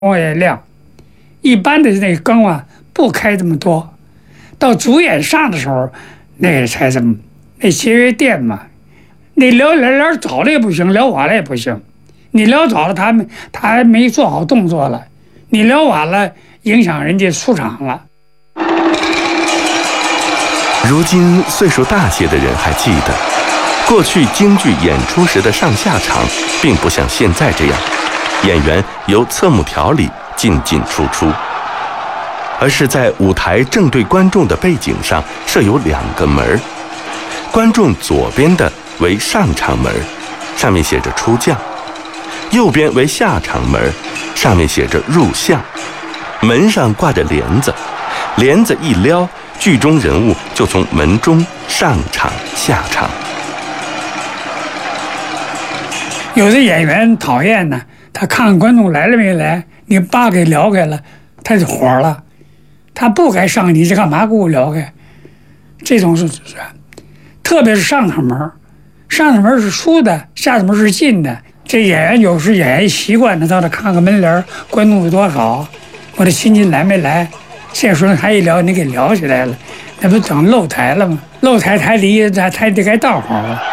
光也亮。一般的那个更啊不开这么多，到主演上的时候，那个才这么那节约电嘛。你聊早了也不行，聊晚了也不行。你聊早了，他还没做好动作了；你聊晚了，影响人家出场了。 如今岁数大些的人还记得，过去京剧演出时的上下场，并不像现在这样，演员由侧幕条里进进出出，而是在舞台正对观众的背景上设有2个门，观众左边的为上场门，上面写着出将；右边为下场门，上面写着入相。门上挂着帘子，帘子一撩，剧中人物就从门中上场下场。 有的演员讨厌呢，他看观众来了没来，你把给撩开了，他就火了。他不该上，你这干嘛给我撩开？这种是，特别是上场门，上场门是出的，下场门是进的。这演员有时演员习惯的，到这看看门帘，观众有多少，我的亲戚来没来？这时候还一聊，你给聊起来了，那不等露台了吗？露台台离台得该倒好了。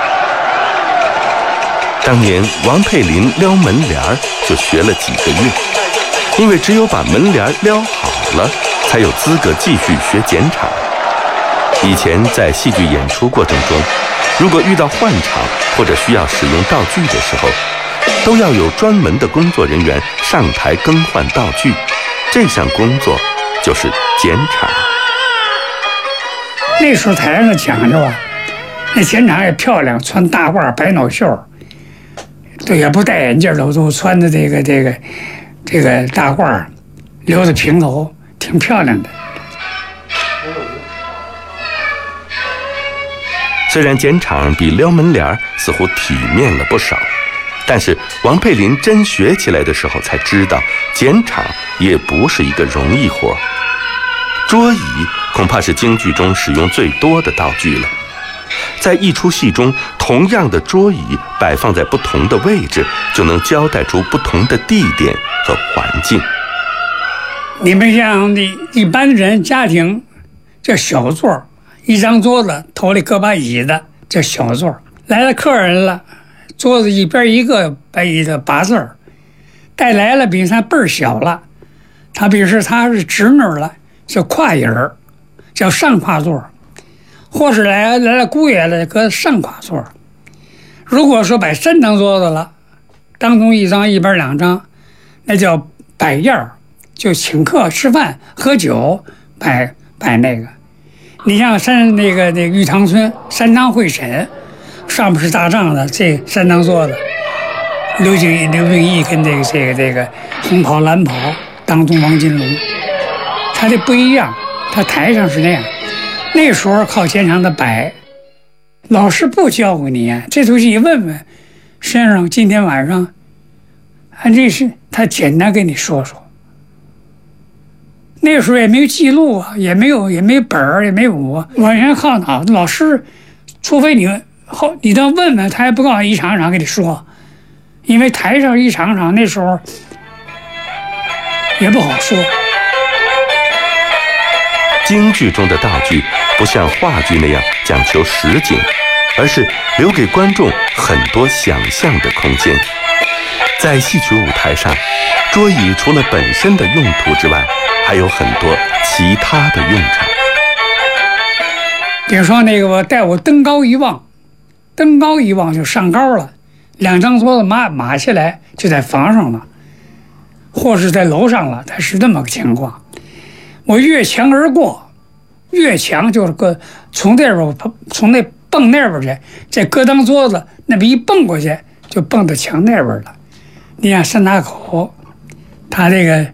当年王佩林撩门帘就学了几个月，因为只有把门帘撩好了，才有资格继续学剪场。以前在戏剧演出过程中，如果遇到换场或者需要使用道具的时候，都要有专门的工作人员上台更换道具，这项工作就是剪场。 那时候台上的讲究啊，那剪场也漂亮，穿大褂白脑袖，对，也不戴眼镜都穿的这个大褂，留着平头，挺漂亮的。 虽然剪场比撩门帘似乎体面了不少，但是王佩林真学起来的时候才知道，剪场也不是一个容易活。桌椅恐怕是京剧中使用最多的道具了。在一出戏中，同样的桌椅摆放在不同的位置，就能交代出不同的地点和环境。 你们像一般人家庭叫小座，一张桌子头里搁把椅子叫小座。来了客人了，桌子一边一个摆椅子8字儿，带来了比他辈儿小了，他比如说他是侄女了，叫跨椅儿，叫上跨座。或是来了姑爷了，搁上跨座。如果说摆3张桌子了，当中1张，一边2张，那叫摆宴儿，就请客吃饭喝酒，摆那个。你像那个玉堂村3张会审，上面是大帐子，这3张桌子，刘秉义跟这个红袍蓝袍当中王金龙，他这不一样，他台上是那样。那时候靠剪场的摆，老师不教给你啊，这东西一问问先生，今天晚上按这是他简单跟你说说。那时候也没有记录啊，也没本儿，也没舞啊，完全靠脑子。老师除非你都问问，他也不告诉你一场一场跟你说，因为台上一场场那时候也不好说。 京剧中的道具不像话剧那样讲求实景，而是留给观众很多想象的空间。在戏曲舞台上，桌椅除了本身的用途之外，还有很多其他的用场。 比如说那个我登高一望就上高了，2张桌子码下来就在房上了，或是在楼上了，它是这么个情况。我越墙而过，越墙就是从那蹦那边去，这搁当桌子，那么一蹦过去就蹦到墙那边了。你看三大口，他这个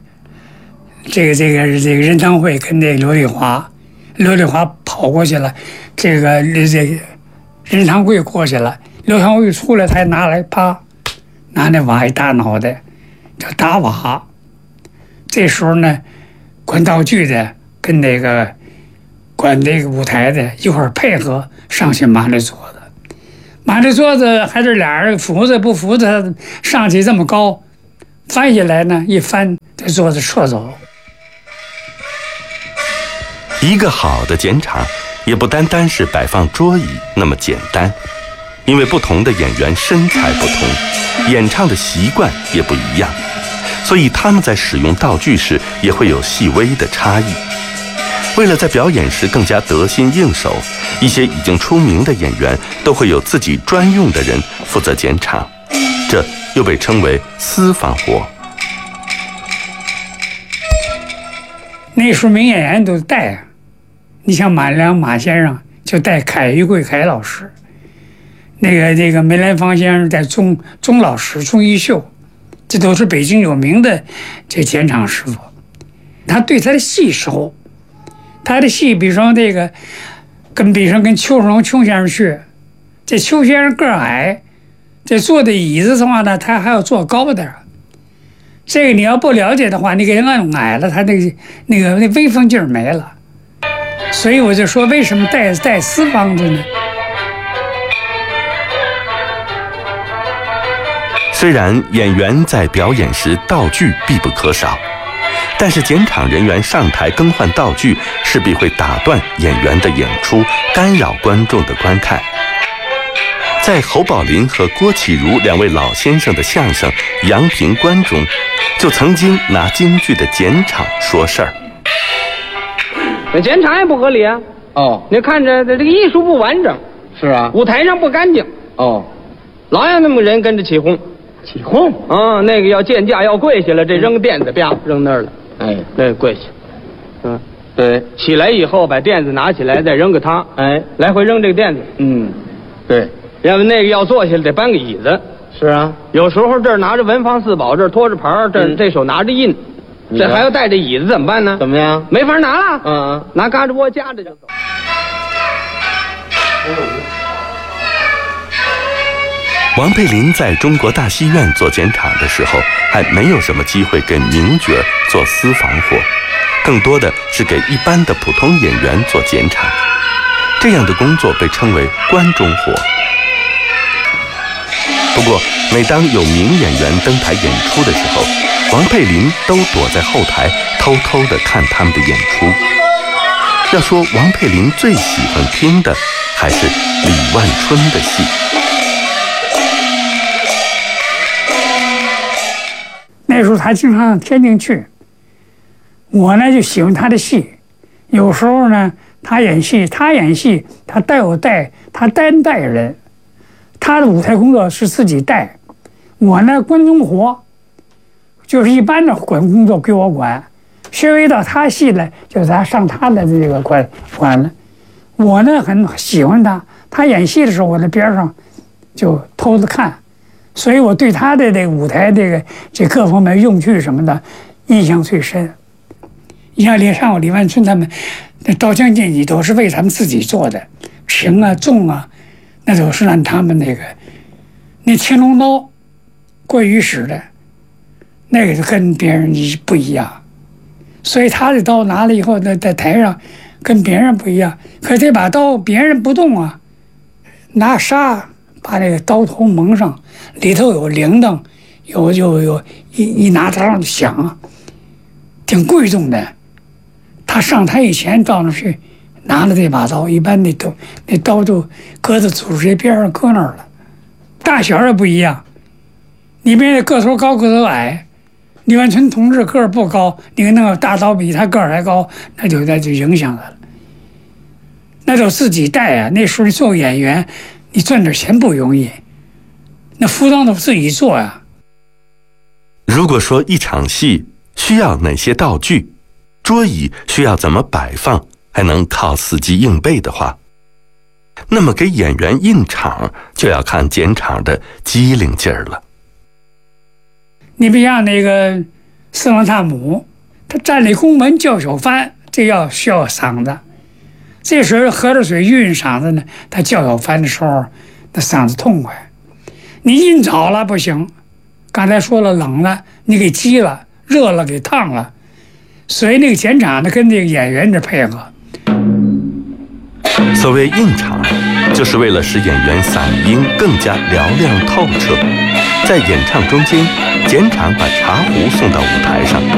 人堂会跟这个刘丽华跑过去了，这个人堂会过去了，刘堂会出来，他拿来拿那瓦一大脑袋，叫打瓦。这时候呢，管道具的跟那个管这个舞台的一块配合上去码这桌子，码这桌子还是俩人扶着不扶着上去这么高， 翻下来呢，一翻，这桌子撤走。 一个好的剪场，也不单单是摆放桌椅那么简单，因为不同的演员身材不同，演唱的习惯也不一样，所以他们在使用道具时也会有细微的差异。为了在表演时更加得心应手，一些已经出名的演员都会有自己专用的人负责剪场，这又被称为私房活。 那时候名演员都带啊，你像马良马先生就带凯玉桂凯老师，那个梅兰芳先生带钟老师钟一秀，这都是北京有名的这剪场师傅。他对他的戏熟，他的戏比如说这个跟邱世龙邱先生去，这邱先生个儿矮，这坐的椅子的话呢，他还要坐高点儿。这个你要不了解的话，你给人按矮了，他那威风劲儿没了。所以我就说，为什么带私房子呢？ 虽然演员在表演时道具必不可少，但是剪场人员上台更换道具，势必会打断演员的演出，干扰观众的观看。在侯宝林和郭启儒两位老先生的相声《阳平观》中，就曾经拿京剧的剪场说事儿。 那剪场也不合理啊！ 哦， 你看着这个艺术不完整， 是啊， 舞台上不干净， 哦， 老有那么人跟着起哄， 起哄啊，那个要见价要跪下了，这扔垫子啪扔那儿了， 哎， 那跪下，嗯， 对， 起来以后把垫子拿起来，再扔个汤， 哎， 来回扔这个垫子， 对， 要不那个要坐下来得搬个椅子， 是啊， 有时候这儿拿着文房四宝，这儿拖着牌儿，这手拿着印，这还要带着椅子怎么办呢？ 怎么样？ 没法拿了， 嗯， 拿嘎吱窝夹着就走。 王佩林在中国大戏院做剪场的时候，还没有什么机会给名角做私房活，更多的是给一般的普通演员做剪场。这样的工作被称为观中活。不过，每当有名演员登台演出的时候，王佩林都躲在后台偷偷地看他们的演出。要说王佩林最喜欢听的，还是李万春的戏。 那时候他经常上天津去，我呢就喜欢他的戏。有时候呢，他演戏，他带我带，他单带人。他的舞台工作是自己带，我呢观中活，就是一般的工作归我管。稍微到他戏了，就他上他的这个管了。我呢很喜欢他，他演戏的时候，我在边上就偷着看。所以我对他的这个舞台这各方面用具什么的印象最深。你像李万春他们，那刀枪剑戟都是为他们自己做的，平啊重啊，那都是按他们那青龙刀，关羽使的，那个就跟别人不一样。所以他的刀拿了以后，在台上跟别人不一样。可这把刀别人不动啊，拿纱把那个刀头蒙上，里头有铃铛，有一拿它上响，挺贵重的。他上台以前到那去拿了这把刀，一般那刀就搁在主席边上搁那儿了，大小也不一样。你别个头高个头矮，李万春同志个儿不高，你看那个大刀比他个儿还高，那就影响他了。那就自己带啊。那时候你做个演员，你赚点钱不容易，那服装都自己做呀。 如果说一场戏需要哪些道具，桌椅需要怎么摆放，还能靠死记硬背的话，那么给演员印场就要看剪场的机灵劲儿了。 你比像那个四郎探母，他站立宫门叫小番，这需要嗓子。这时候喝着水晕嗓子呢，他叫小番的时候，那嗓子痛快。你印早了不行，刚才说了冷了，你给激了；热了给烫了。所以那个剪场呢，跟这个演员的配合。 所谓硬场，就是为了使演员嗓音更加嘹亮透彻，在演唱中间减场把茶壶送到舞台上。